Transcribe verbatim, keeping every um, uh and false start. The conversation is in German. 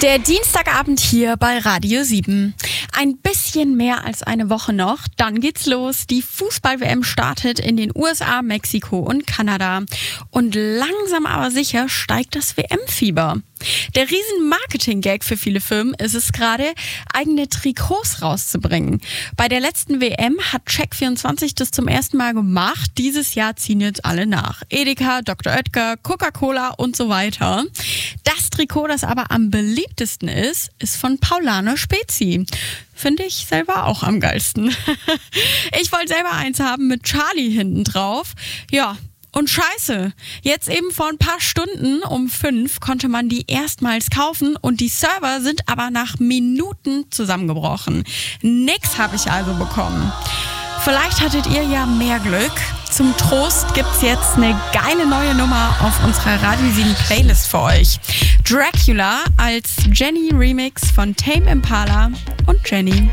Der Dienstagabend hier bei Radio sieben. Ein bisschen mehr als eine Woche noch, dann geht's los. Die Fußball-W M startet in den U S A, Mexiko und Kanada. Und langsam aber sicher steigt das W M-Fieber. Der riesen Marketing-Gag für viele Firmen ist es gerade, eigene Trikots rauszubringen. Bei der letzten W M hat Check vierundzwanzig das zum ersten Mal gemacht. Dieses Jahr ziehen jetzt alle nach. Edeka, Doktor Oetker, Coca-Cola und so weiter. Das Trikot, das aber am beliebtesten ist, ist von Paulana Spezi. Finde ich selber auch am geilsten. Ich wollte selber eins haben mit Charlie hinten drauf. Ja, und scheiße, jetzt eben vor ein paar Stunden um fünf konnte man die erstmals kaufen und die Server sind aber nach Minuten zusammengebrochen. Nix habe ich also bekommen. Vielleicht hattet ihr ja mehr Glück. Zum Trost gibt's jetzt eine geile neue Nummer auf unserer Radio sieben Playlist für euch. Dracula als Jenny Remix von Tame Impala und Jenny.